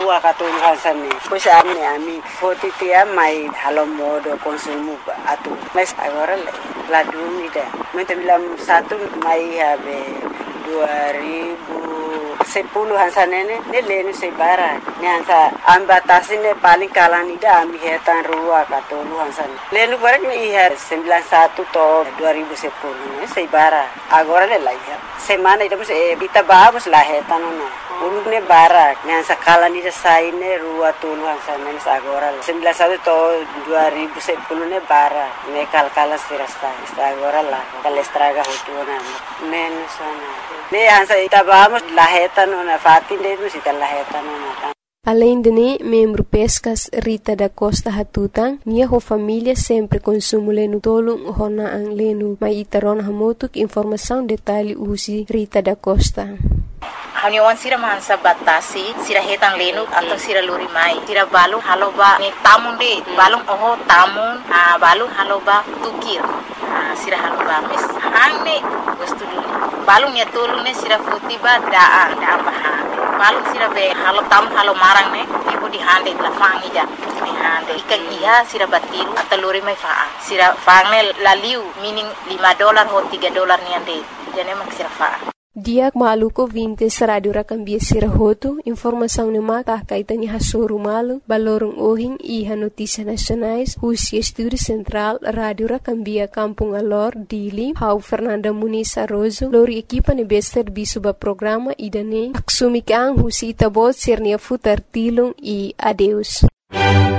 rua katuluhan sani. Pois ami foti tia mai halo modo konsumu atu. Mas agora la dumida. Mente bilang satu mai habe 2010 hansanene ne lenu sebara ne hansa ambatasi ne paling kalang ida ambi hetan rua katulu hansan lenu barek ne ihar 91 to 2010 ne sebara agora le laiha semana ida mus bita bagus la hetan no uluk ne bara ne hansa kalang ida sai ne rua tulu hansan ne agora 91 to 2010 ne bara ne kalkala sirasta agora la kalestraga hotuna men sana ne hansa ita vamos lahetan na fatin de mus ita lahetan na. Além de ne, membro pescas Rita da Costa Hatutang, nia ho família sempre consumo lenu tolong hona ang lenu mai itaron hamotuk informação detalhe usi Rita da Costa. Haniwan sira mahansa batasi sira hetang lenu atau sira luri mai sira balung haloba ni tamun de balung oho tamun balung haloba tukir sira haloba mes hangne gustu dulu balung ya tolu ne sira futiba daa baha balung sira be halo tam halo marang ne ibu di hande la fangi ja ni hande ikan iya sira batiru atau luri mai faa sira fangne laliu meaning $5 ho $3 ni ande jane mak sira faa. Diak maluko 20 radio rakambia sirahoto, informação ne maka kaitani hasoro malu, balorong ohing iha notícia nacionais, husi estúdio central, radio rakambia Kampung Alor, Dili, hau Fernanda Muniz Arrozo, lori equipa ne bester bisuba programa idane, aksumik ang husi itabot sirnia futar tilong I adeus.